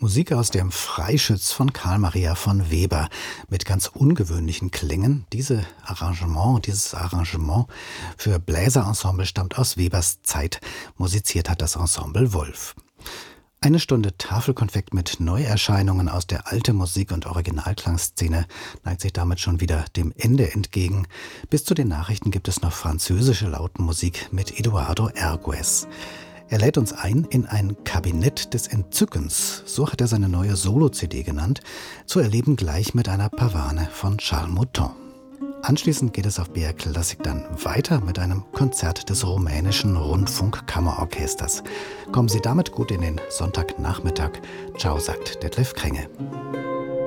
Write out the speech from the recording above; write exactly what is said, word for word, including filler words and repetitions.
Musik aus dem Freischütz von Carl Maria von Weber mit ganz ungewöhnlichen Klängen. Diese Arrangement, dieses Arrangement für Bläserensemble stammt aus Webers Zeit. Musiziert hat das Ensemble Wolf. Eine Stunde Tafelkonfekt mit Neuerscheinungen aus der alten Musik- und Originalklangszene neigt sich damit schon wieder dem Ende entgegen. Bis zu den Nachrichten gibt es noch französische Lautenmusik mit Eduardo Ergues. Er lädt uns ein in ein Kabinett des Entzückens, so hat er seine neue Solo-C D genannt, zu erleben gleich mit einer Pavane von Charles Mouton. Anschließend geht es auf B R Klassik dann weiter mit einem Konzert des rumänischen Rundfunkkammerorchesters. Kommen Sie damit gut in den Sonntagnachmittag. Ciao, sagt Detlef Krenge.